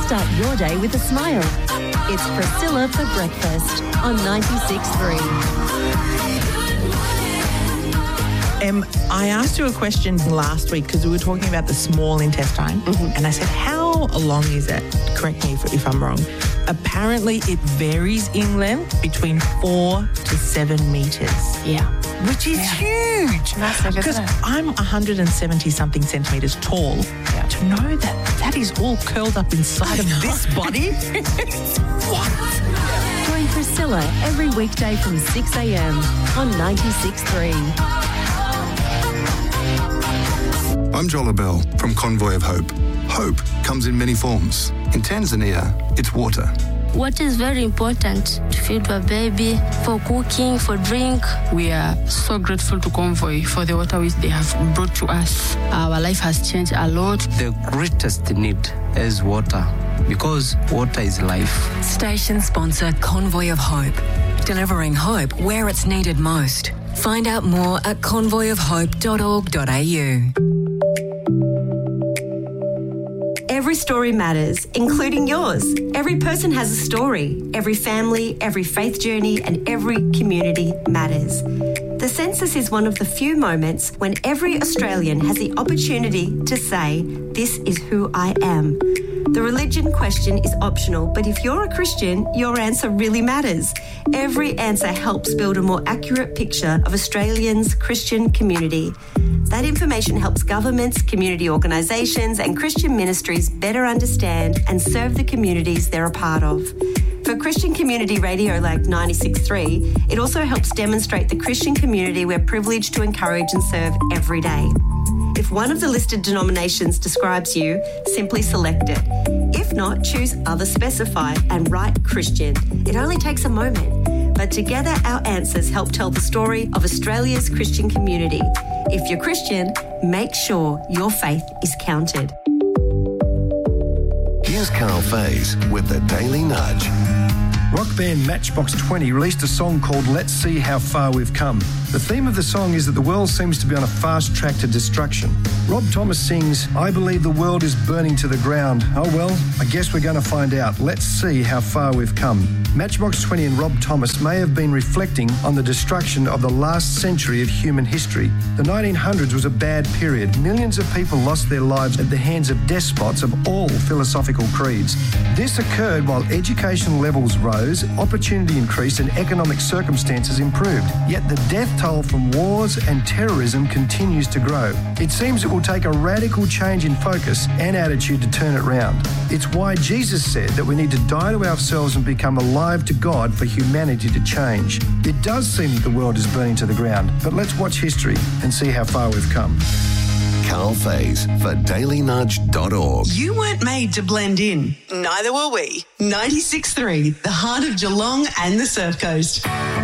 Start your day with a smile. It's Priscilla for breakfast on 96.3. I asked you a question last week because we were talking about the small intestine, and I said, how long is it? Correct me if I'm wrong. Apparently, it varies in length between 4 to 7 metres. Yeah. Which is huge. Massive, because isn't it? I'm 170-something centimetres tall. Yeah. To know that is all curled up inside of this body. What? Join Priscilla every weekday from 6 a.m. on 96.3. I'm Joel Bell from Convoy of Hope. Hope comes in many forms. In Tanzania, it's water. Water is very important to feed a baby, for cooking, for drink. We are so grateful to Convoy for the water which they have brought to us. Our life has changed a lot. The greatest need is water because water is life. Station sponsor Convoy of Hope, delivering hope where it's needed most. Find out more at convoyofhope.org.au. Every story matters, including yours. Every person has a story. Every family, every faith journey, and every community matters. The census is one of the few moments when every Australian has the opportunity to say, "This is who I am." The religion question is optional, but if you're a Christian, your answer really matters. Every answer helps build a more accurate picture of Australians' Christian community. That information helps governments, community organisations and Christian ministries better understand and serve the communities they're a part of. For Christian Community Radio like 96.3, it also helps demonstrate the Christian community we're privileged to encourage and serve every day. If one of the listed denominations describes you, simply select it. If not, choose Other Specified and write Christian. It only takes a moment. But together our answers help tell the story of Australia's Christian community. If you're Christian, make sure your faith is counted. Here's Carl Faze with the Daily Nudge. Rock band Matchbox 20 released a song called Let's See How Far We've Come. The theme of the song is that the world seems to be on a fast track to destruction. Rob Thomas sings, "I believe the world is burning to the ground. Oh well, I guess we're going to find out. Let's see how far we've come." Matchbox 20 and Rob Thomas may have been reflecting on the destruction of the last century of human history. The 1900s was a bad period. Millions of people lost their lives at the hands of despots of all philosophical creeds. This occurred while education levels rose, opportunity increased and economic circumstances improved. Yet the death toll from wars and terrorism continues to grow. It seems it will take a radical change in focus and attitude to turn it round. It's why Jesus said that we need to die to ourselves and become alive to God for humanity to change. It does seem that the world is burning to the ground, but let's watch history and see how far we've come. Carl Faze for dailynudge.org. You weren't made to blend in. Neither were we. 96.3, the heart of Geelong and the Surf Coast.